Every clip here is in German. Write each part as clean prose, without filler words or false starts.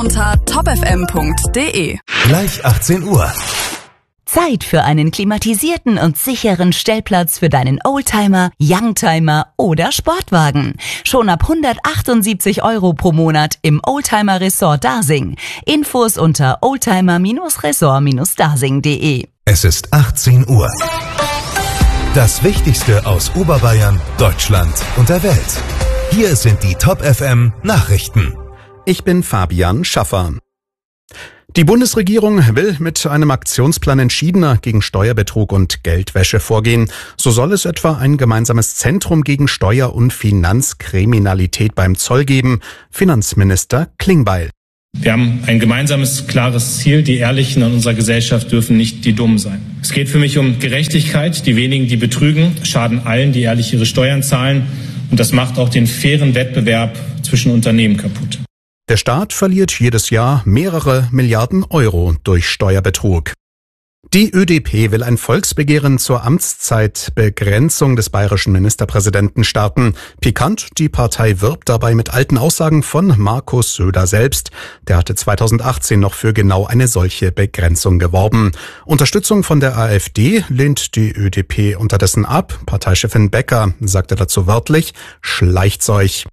unter topfm.de. Gleich 18 Uhr. Zeit für einen klimatisierten und sicheren Stellplatz für deinen Oldtimer, Youngtimer oder Sportwagen. Schon ab 178 € pro Monat im Oldtimer Resort Dasing. Infos unter oldtimer-resort-dasing.de. Es ist 18 Uhr. Das Wichtigste aus Oberbayern, Deutschland und der Welt. Hier sind die Top FM Nachrichten. Ich bin Fabian Schaffer. Die Bundesregierung will mit einem Aktionsplan entschiedener gegen Steuerbetrug und Geldwäsche vorgehen. So soll es etwa ein gemeinsames Zentrum gegen Steuer- und Finanzkriminalität beim Zoll geben. Finanzminister Klingbeil. Wir haben ein gemeinsames, klares Ziel. Die Ehrlichen in unserer Gesellschaft dürfen nicht die Dummen sein. Es geht für mich um Gerechtigkeit. Die wenigen, die betrügen, schaden allen, die ehrlich ihre Steuern zahlen. Und das macht auch den fairen Wettbewerb zwischen Unternehmen kaputt. Der Staat verliert jedes Jahr mehrere Milliarden Euro durch Steuerbetrug. Die ÖDP will ein Volksbegehren zur Amtszeitbegrenzung des bayerischen Ministerpräsidenten starten. Pikant, die Partei wirbt dabei mit alten Aussagen von Markus Söder selbst. Der hatte 2018 noch für genau eine solche Begrenzung geworben. Unterstützung von der AfD lehnt die ÖDP unterdessen ab. Parteichefin Becker sagte dazu wörtlich: Schleicht's euch.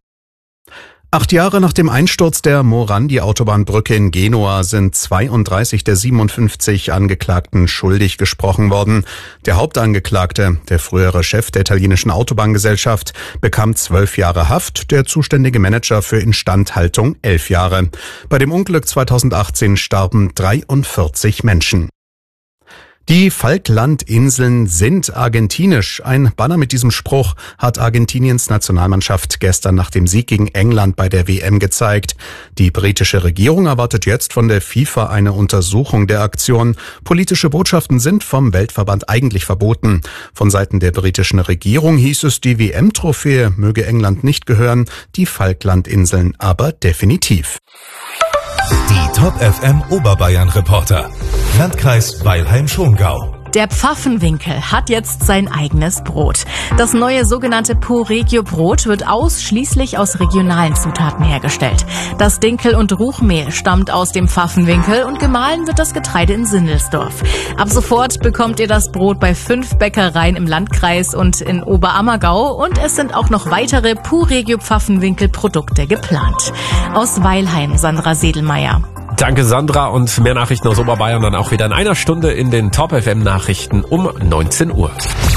8 Jahre nach dem Einsturz der Morandi-Autobahnbrücke in Genua sind 32 der 57 Angeklagten schuldig gesprochen worden. Der Hauptangeklagte, der frühere Chef der italienischen Autobahngesellschaft, bekam 12 Jahre Haft, der zuständige Manager für Instandhaltung 11 Jahre. Bei dem Unglück 2018 starben 43 Menschen. Die Falklandinseln sind argentinisch. Ein Banner mit diesem Spruch hat Argentiniens Nationalmannschaft gestern nach dem Sieg gegen England bei der WM gezeigt. Die britische Regierung erwartet jetzt von der FIFA eine Untersuchung der Aktion. Politische Botschaften sind vom Weltverband eigentlich verboten. Von Seiten der britischen Regierung hieß es, die WM-Trophäe möge England nicht gehören, die Falklandinseln aber definitiv. Die Top FM Oberbayern Reporter. Landkreis Weilheim-Schongau. Der Pfaffenwinkel hat jetzt sein eigenes Brot. Das neue sogenannte Po-Regio-Brot wird ausschließlich aus regionalen Zutaten hergestellt. Das Dinkel- und Ruchmehl stammt aus dem Pfaffenwinkel und gemahlen wird das Getreide in Sindelsdorf. Ab sofort bekommt ihr das Brot bei 5 Bäckereien im Landkreis und in Oberammergau und es sind auch noch weitere Po-Regio-Pfaffenwinkel-Produkte geplant. Aus Weilheim, Sandra Sedelmeier. Danke Sandra, und mehr Nachrichten aus Oberbayern dann auch wieder in einer Stunde in den Top FM Nachrichten um 19 Uhr.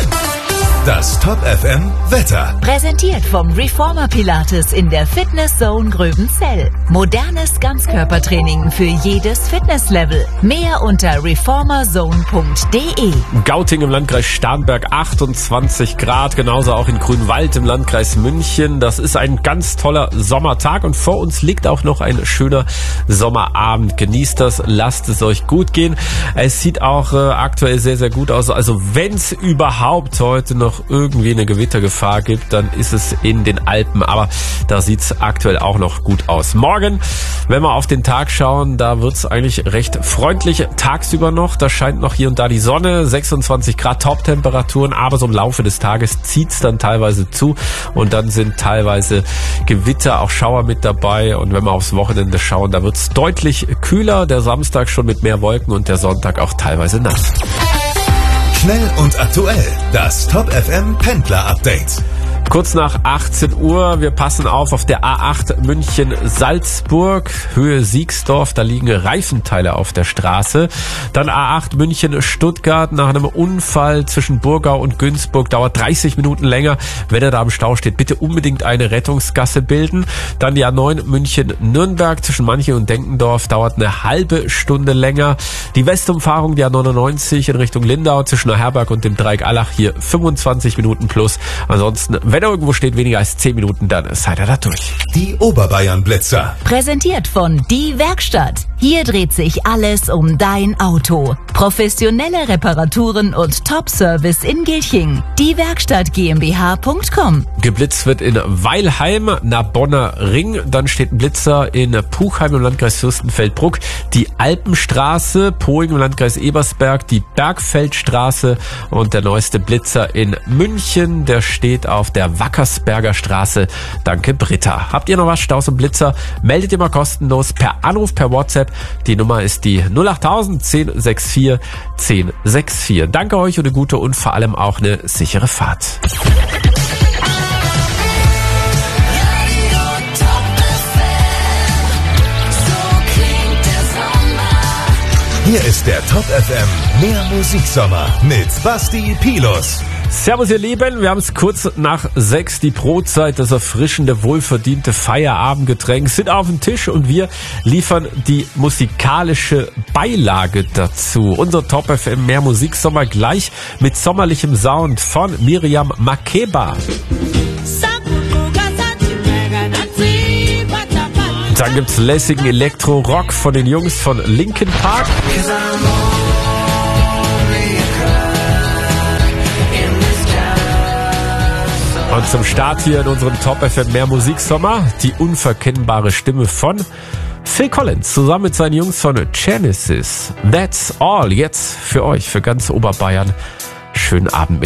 Das Top FM Wetter. Präsentiert vom Reformer Pilates in der Fitness Zone Gröbenzell. Modernes Ganzkörpertraining für jedes Fitnesslevel. Mehr unter reformerzone.de. Gauting im Landkreis Starnberg 28 Grad, genauso auch in Grünwald im Landkreis München. Das ist ein ganz toller Sommertag und vor uns liegt auch noch ein schöner Sommerabend. Genießt das, lasst es euch gut gehen. Es sieht auch aktuell sehr, sehr gut aus. Also wenn es überhaupt heute noch irgendwie eine Gewittergefahr gibt, dann ist es in den Alpen, aber da sieht's aktuell auch noch gut aus. Morgen, wenn wir auf den Tag schauen, da wird's eigentlich recht freundlich tagsüber noch, da scheint noch hier und da die Sonne, 26 Grad Top-Temperaturen, aber so im Laufe des Tages zieht's dann teilweise zu und dann sind teilweise Gewitter, auch Schauer mit dabei, und wenn wir aufs Wochenende schauen, da wird's deutlich kühler, der Samstag schon mit mehr Wolken und der Sonntag auch teilweise nass. Schnell und aktuell. Das Top FM Pendler Update. Kurz nach 18 Uhr, wir passen auf der A8 München-Salzburg, Höhe Siegsdorf, da liegen Reifenteile auf der Straße. Dann A8 München-Stuttgart, nach einem Unfall zwischen Burgau und Günzburg, dauert 30 Minuten länger. Wenn ihr da am Stau steht, bitte unbedingt eine Rettungsgasse bilden. Dann die A9 München-Nürnberg zwischen Manche und Denkendorf, dauert eine halbe Stunde länger. Die Westumfahrung, die A99 in Richtung Lindau zwischen Neuherberg und dem Dreieck Allach, hier 25 Minuten plus. Ansonsten, wenn irgendwo steht weniger als 10 Minuten, dann seid ihr da durch. Die Oberbayern Blitzer. Präsentiert von Die Werkstatt. Hier dreht sich alles um dein Auto. Professionelle Reparaturen und Top-Service in Gilching. Die Werkstatt GmbH.com. Geblitzt wird in Weilheim, Narbonner Ring. Dann steht ein Blitzer in Puchheim im Landkreis Fürstenfeldbruck. Die Alpenstraße, Poing im Landkreis Ebersberg, die Bergfeldstraße und der neueste Blitzer in München, der steht auf der Wackersberger Straße. Danke, Britta. Habt ihr noch was, Staus und Blitzer? Meldet ihr mal kostenlos per Anruf, per WhatsApp. Die Nummer ist die 08000 1064 1064. Danke euch und eine gute und vor allem auch eine sichere Fahrt. Hier ist der Top FM Mehr Musiksommer mit Basti Pilus. Servus ihr Lieben, wir haben es kurz nach 6, die Brotzeit, das erfrischende, wohlverdiente Feierabendgetränk sind auf dem Tisch und wir liefern die musikalische Beilage dazu. Unser Top FM Mehr Musiksommer gleich mit sommerlichem Sound von Miriam Makeba. Dann gibt's lässigen Elektro-Rock von den Jungs von Linkin Park. Und zum Start hier in unserem Top FM Mehr Musiksommer die unverkennbare Stimme von Phil Collins zusammen mit seinen Jungs von Genesis. That's all jetzt für euch, für ganz Oberbayern. Schönen Abend mit